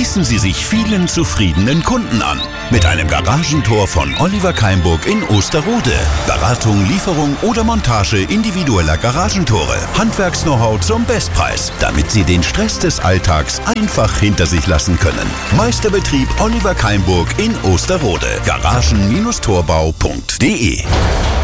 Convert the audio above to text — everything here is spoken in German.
schließen Sie sich vielen zufriedenen Kunden an. Mit einem Garagentor von Oliver Keimburg in Osterode. Beratung, Lieferung oder Montage individueller Garagentore. Handwerks-Know-how zum Bestpreis, damit Sie den Stress des Alltags einfach hinter sich lassen können. Meisterbetrieb Oliver Keimburg in Osterode. Garagen-torbau.de